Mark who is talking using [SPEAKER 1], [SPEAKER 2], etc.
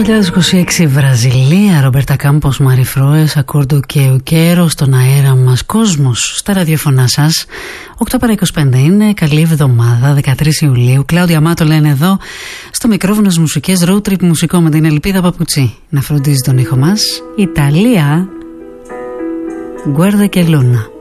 [SPEAKER 1] 2026 Βραζιλία, Ρομπέρτα Κάμπος, Μαριφρόες, Ακόρντο και ο Κέρο στον αέρα μας. Κόσμος στα ραδιοφωνά σας. 8 παρά 25 είναι. Καλή εβδομάδα, 13 Ιουλίου. Κλάουδια Μάτολα είναι εδώ στο μικρόφωνο μουσικές road trip μουσικό με την Ελπίδα Παπουτσί να φροντίζει τον ήχο μας. Ιταλία, Γκουέρδα και Λούνα.